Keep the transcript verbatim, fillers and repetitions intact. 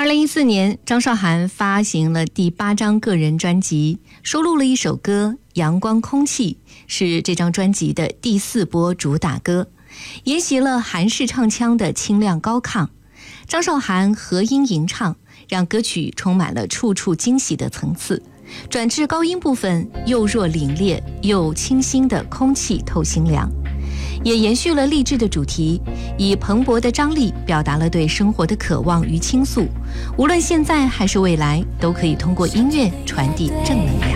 零一四年，张韶涵发行了第八张个人专辑，收录了一首歌《阳光空气》，是这张专辑的第四波主打歌，沿袭了韩式唱腔的清亮高亢。张韶涵和音吟唱，让歌曲充满了处处惊喜的层次。转至高音部分，又弱凛冽又清新的空气透心凉，也延续了励志的主题，以蓬勃的张力表达了对生活的渴望与倾诉。无论现在还是未来，都可以通过音乐传递正能量。